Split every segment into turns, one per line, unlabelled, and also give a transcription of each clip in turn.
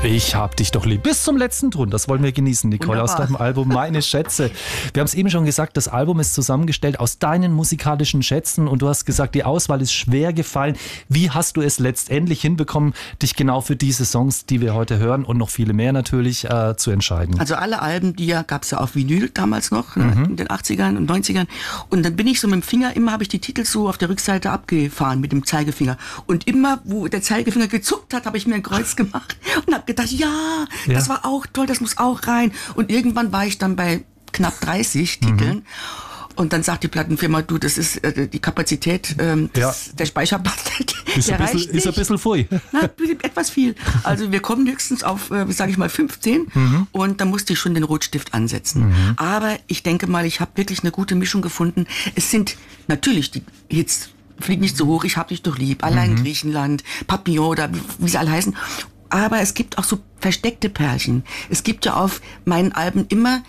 Ich hab dich doch lieb. Bis zum letzten Ton. Das wollen wir genießen, Nicole,
Wunderbar.
aus deinem Album Meine Schätze. Wir haben es eben schon gesagt, das Album ist zusammengestellt aus deinen musikalischen Schätzen und du hast gesagt, die Auswahl ist schwer gefallen. Wie hast du es letztendlich hinbekommen, dich genau für diese Songs, die wir heute hören und noch viele mehr natürlich, zu entscheiden?
Also alle Alben, die gab es ja auf Vinyl damals noch, in den 80ern und 90ern. Und dann bin ich so mit dem Finger, immer habe ich die Titel so auf der Rückseite abgefahren mit dem Zeigefinger. Und immer, wo der Zeigefinger gezuckt hat, habe ich mir ein Kreuz gemacht und habe gedacht, ja, das war auch toll, das muss auch rein. Und irgendwann war ich dann bei knapp 30 Titeln. Und dann sagt die Plattenfirma, du, das ist die Kapazität, der Speicherplatz, der reicht nicht.
Ist ein bisschen pfui.
Na, etwas viel. Also wir kommen höchstens auf, sage ich mal, 15 und da musste ich schon den Rotstift ansetzen. Aber ich denke mal, ich habe wirklich eine gute Mischung gefunden. Es sind natürlich die Hits, Flieg nicht so hoch, ich hab dich doch lieb, Allein Griechenland, Papillon oder wie sie alle heißen. Aber es gibt auch so versteckte Perlchen. Es gibt ja auf meinen Alben immer,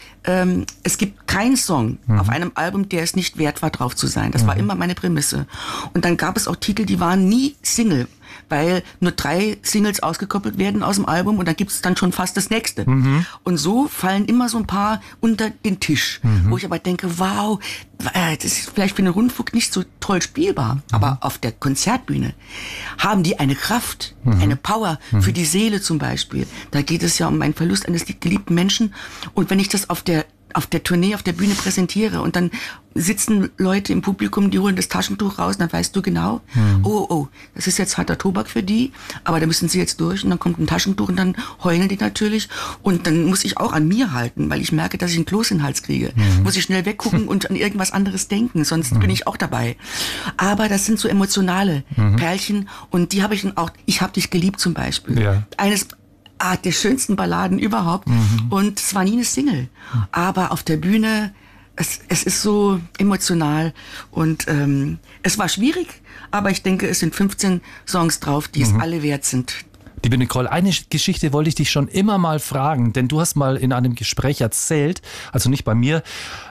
es gibt keinen Song auf einem Album, der es nicht wert war, drauf zu sein. Das war immer meine Prämisse. Und dann gab es auch Titel, die waren nie Single, weil nur 3 Singles ausgekoppelt werden aus dem Album und dann gibt es dann schon fast das nächste. Und so fallen immer so ein paar unter den Tisch, wo ich aber denke, wow, das ist vielleicht für den Rundfunk nicht so toll spielbar, aber auf der Konzertbühne haben die eine Kraft, eine Power für die Seele zum Beispiel. Da geht es ja um einen Verlust eines geliebten Menschen. Und wenn ich das auf der Tournee, auf der Bühne präsentiere und dann sitzen Leute im Publikum, die holen das Taschentuch raus, dann weißt du genau, oh, das ist jetzt harter Tobak für die, aber da müssen sie jetzt durch und dann kommt ein Taschentuch und dann heulen die natürlich und dann muss ich auch an mir halten, weil ich merke, dass ich einen Kloß in den Hals kriege. Muss ich schnell weggucken und an irgendwas anderes denken, sonst bin ich auch dabei. Aber das sind so emotionale Perlchen und die habe ich dann auch, ich hab dich geliebt zum Beispiel.
Ja.
Eines der schönsten Balladen überhaupt. Und es war nie eine Single. Aber auf der Bühne, es ist so emotional. Und es war schwierig, aber ich denke, es sind 15 Songs drauf, die es alle wert sind.
Liebe Nicole, eine Geschichte wollte ich dich schon immer mal fragen, denn du hast mal in einem Gespräch erzählt, also nicht bei mir,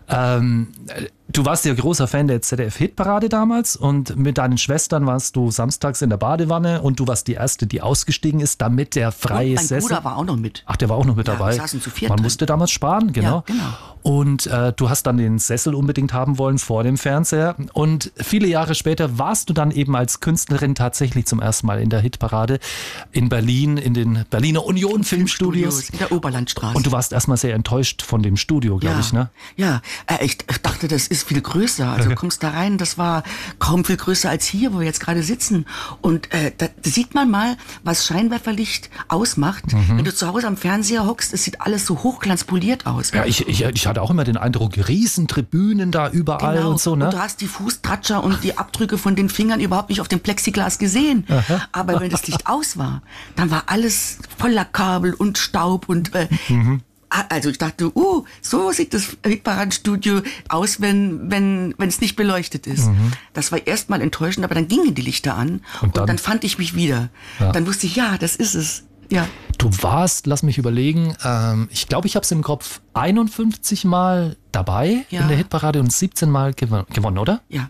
du warst ja großer Fan der ZDF-Hitparade damals und mit deinen Schwestern warst du samstags in der Badewanne und du warst die Erste, die ausgestiegen ist, damit der freie Sessel...
Mein Bruder war auch noch mit.
Ach, der war auch noch mit dabei.
Wir saßen zu viert
Man
drin.
musste damals sparen, genau.
Ja, genau.
Und du hast dann den Sessel unbedingt haben wollen vor dem Fernseher und viele Jahre später warst du dann eben als Künstlerin tatsächlich zum ersten Mal in der Hitparade in Berlin, in den Berliner Union Filmstudios.
In der Oberlandstraße.
Und du warst erstmal sehr enttäuscht von dem Studio, glaube ich, ne?
Ja, ich dachte, das ist viel größer. Also du kommst da rein, das war kaum viel größer als hier, wo wir jetzt gerade sitzen. Und da sieht man mal, was Scheinwerferlicht ausmacht. Wenn du zu Hause am Fernseher hockst, es sieht alles so hochglanzpoliert aus.
Ja, ich hatte auch immer den Eindruck, Riesentribünen da überall
Genau.
und so, ne?
Und du hast die Fußtratscher und die Abdrücke von den Fingern überhaupt nicht auf dem Plexiglas gesehen. Aber wenn das Licht aus war, dann war alles voller Kabel und Staub und also ich dachte, so sieht das Hitparadenstudio aus, wenn es nicht beleuchtet ist. Das war erstmal enttäuschend, aber dann gingen die Lichter an und dann fand ich mich wieder.
Ja.
Dann wusste ich, ja, das ist es. Ja.
Du warst, lass mich überlegen, ich glaube, ich habe es im Kopf 51 Mal dabei in der Hitparade und 17 Mal gewonnen, oder?
Ja.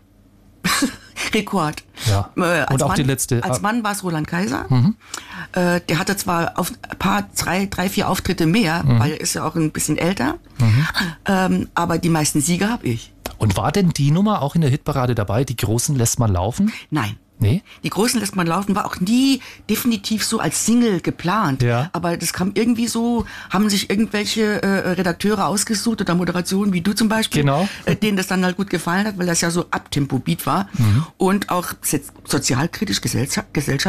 Rekord.
Ja. Und auch die letzte.
Als Mann war es Roland Kaiser. Der hatte zwar auf ein paar, 3, 4 Auftritte mehr, weil er ist ja auch ein bisschen älter, aber die meisten Siege habe ich.
Und war denn die Nummer auch in der Hitparade dabei? Die Großen lässt man laufen?
Nein.
Nee?
Die Großen lässt man laufen, war auch nie definitiv so als Single geplant.
Ja.
Aber das kam irgendwie so, haben sich irgendwelche Redakteure ausgesucht oder Moderationen, wie du zum Beispiel,
Genau.
Denen das dann halt gut gefallen hat, weil das ja so Abtempo-Beat war und auch sozialkritisch, gesellschaftlich